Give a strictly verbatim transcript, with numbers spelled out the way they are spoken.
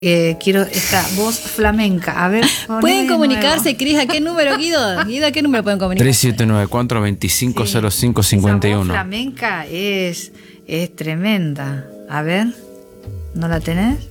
Eh, quiero esta voz flamenca. A ver, pueden comunicarse, Cris, ¿a qué número, Guido? Guido, ¿a qué número pueden comunicarse? tres siete nueve cuatro, dos cinco cero cinco, cinco uno. Esa voz flamenca es, es tremenda. A ver, ¿no la tenés?